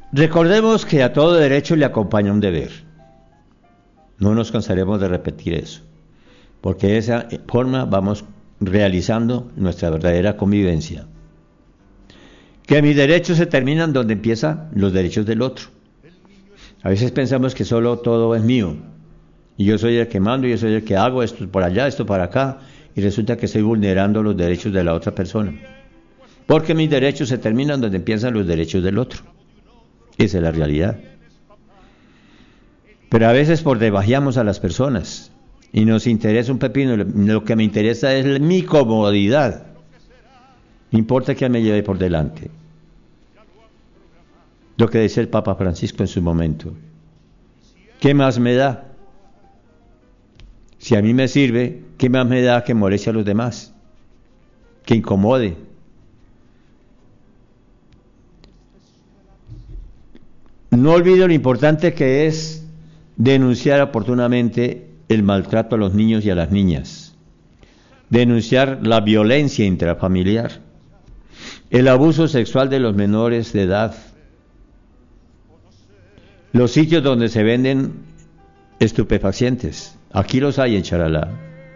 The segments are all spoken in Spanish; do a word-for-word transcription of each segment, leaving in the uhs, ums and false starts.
Recordemos que a todo derecho le acompaña un deber. No nos cansaremos de repetir eso, porque de esa forma vamos realizando nuestra verdadera convivencia. Que mis derechos se terminan donde empiezan los derechos del otro. A veces pensamos que solo todo es mío, y yo soy el que mando, y yo soy el que hago esto por allá, esto para acá, y resulta que estoy vulnerando los derechos de la otra persona. Porque mis derechos se terminan donde empiezan los derechos del otro. Esa es la realidad. Pero a veces por debajeamos a las personas y nos interesa un pepino. Lo que me interesa es mi comodidad. No importa que me lleve por delante. Lo que dice el Papa Francisco en su momento. ¿Qué más me da? Si a mí me sirve, ¿qué más me da que moleste a los demás? Que incomode. No olvido lo importante que es denunciar oportunamente el maltrato a los niños y a las niñas, denunciar la violencia intrafamiliar, el abuso sexual de los menores de edad, los sitios donde se venden estupefacientes. Aquí los hay en Charalá.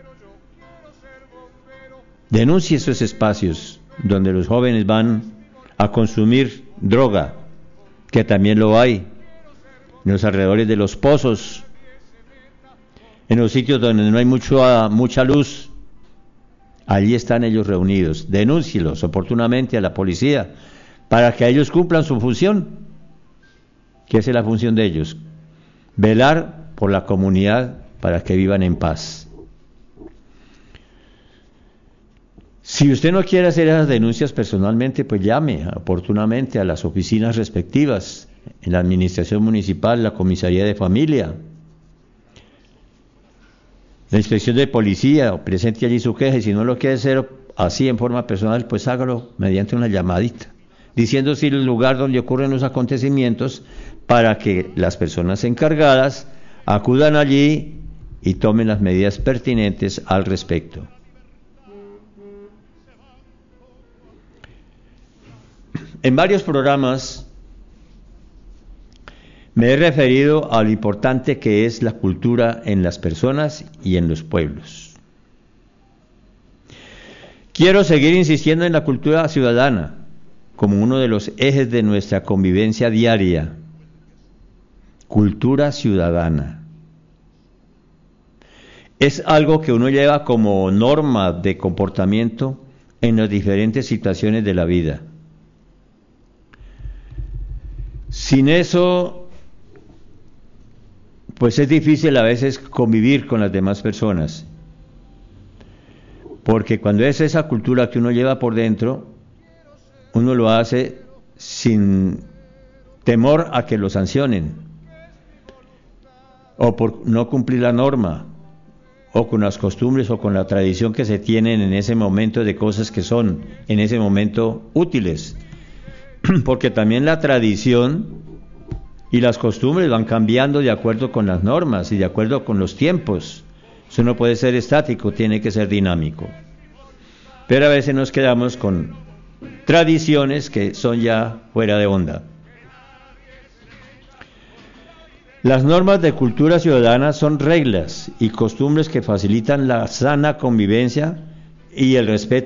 Denuncie esos espacios donde los jóvenes van a consumir droga, que también lo hay, en los alrededores de los pozos, en los sitios donde no hay mucho, mucha luz. Allí están ellos reunidos. Denúncielos oportunamente a la policía para que ellos cumplan su función, que esa es la función de ellos, velar por la comunidad para que vivan en paz. Si usted no quiere hacer esas denuncias personalmente, pues llame oportunamente a las oficinas respectivas, en la administración municipal, la comisaría de familia, la inspección de policía, o presente allí su queja, y si no lo quiere hacer así en forma personal, pues hágalo mediante una llamadita, diciendo si el lugar donde ocurren los acontecimientos, para que las personas encargadas acudan allí y tomen las medidas pertinentes al respecto. En varios programas me he referido a lo importante que es la cultura en las personas y en los pueblos. Quiero seguir insistiendo en la cultura ciudadana como uno de los ejes de nuestra convivencia diaria. Cultura ciudadana. Es algo que uno lleva como norma de comportamiento en las diferentes situaciones de la vida. Sin eso, pues es difícil a veces convivir con las demás personas, porque cuando es esa cultura que uno lleva por dentro, uno lo hace sin temor a que lo sancionen, o por no cumplir la norma, o con las costumbres o con la tradición que se tienen en ese momento de cosas que son en ese momento útiles. Porque también la tradición y las costumbres van cambiando de acuerdo con las normas y de acuerdo con los tiempos. Eso no puede ser estático, tiene que ser dinámico. Pero a veces nos quedamos con tradiciones que son ya fuera de onda. Las normas de cultura ciudadana son reglas y costumbres que facilitan la sana convivencia y el respeto